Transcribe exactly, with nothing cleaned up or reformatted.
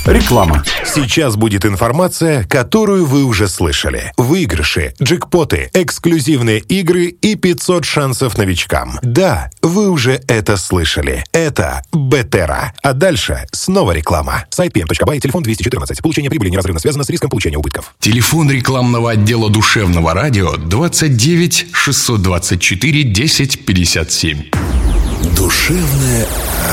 Реклама. Сейчас будет информация, которую вы уже слышали. Выигрыши, джекпоты, эксклюзивные игры и пятьсот шансов новичкам. Да, вы уже это слышали. Это Бетера. А дальше снова реклама. Сайт пи эм точка бай, телефон двести четырнадцать. Получение прибыли неразрывно связано с риском получения убытков. Телефон рекламного отдела душевного радио двадцать девять шестьсот двадцать четыре десять пятьдесят семь. Душевное